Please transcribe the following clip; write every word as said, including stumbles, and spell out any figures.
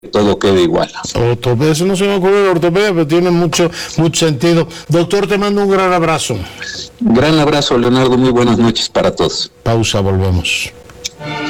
todo quede igual. Ortopedia, eso no se me ocurre la ortopedia, pero tiene mucho, mucho sentido. Doctor, te mando un gran abrazo. Gran abrazo, Leonardo, muy buenas noches para todos. Pausa, volvemos.